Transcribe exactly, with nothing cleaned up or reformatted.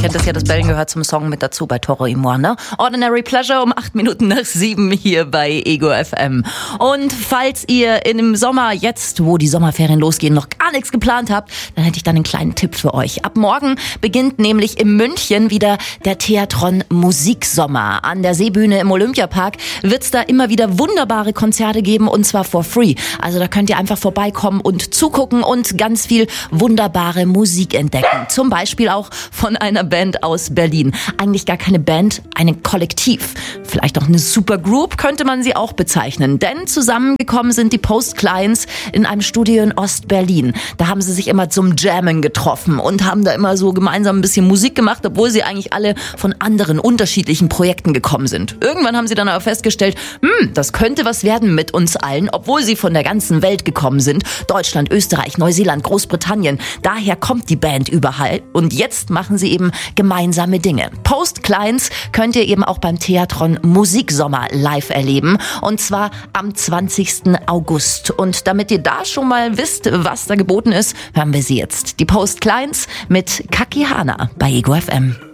kennt das ja, das Bellen gehört zum Song mit dazu bei Toro y Moi, ne? Ordinary Pleasure um acht Minuten nach sieben hier bei Ego F M. Und falls ihr in dem Sommer jetzt, wo die Sommerferien losgehen, noch gar nichts geplant habt, dann hätte ich dann einen kleinen Tipp für euch. Ab morgen beginnt nämlich in München wieder der Theatron Musiksommer. An der Seebühne im Olympiapark wird's da immer wieder wunderbare Konzerte geben und zwar for free. Also da könnt ihr einfach vorbeikommen und zugucken und ganz viel wunderbare Musik entdecken. Zum Beispiel auch von einer Band aus Berlin. Eigentlich gar keine Band, ein Kollektiv. Vielleicht auch eine Supergroup könnte man sie auch bezeichnen. Denn zusammengekommen sind die Post Clients in einem Studio in Ost-Berlin. Da haben sie sich immer zum Jammen getroffen und haben da immer so gemeinsam ein bisschen Musik gemacht, obwohl sie eigentlich alle von anderen unterschiedlichen Projekten gekommen sind. Irgendwann haben sie dann aber festgestellt, hm, das könnte was werden mit uns allen, obwohl sie von der ganzen Welt gekommen sind. Deutschland, Österreich, Neuseeland, Großbritannien. Daher kommt die Band überall. Und jetzt machen sie eben gemeinsame Dinge. Post Clients könnt ihr eben auch beim Theatron Musiksommer live erleben. Und zwar am zwanzigsten August. Und damit ihr da schon mal wisst, was da geboten ist, hören wir sie jetzt. Die Post Clients mit Kakihana bei Ego F M.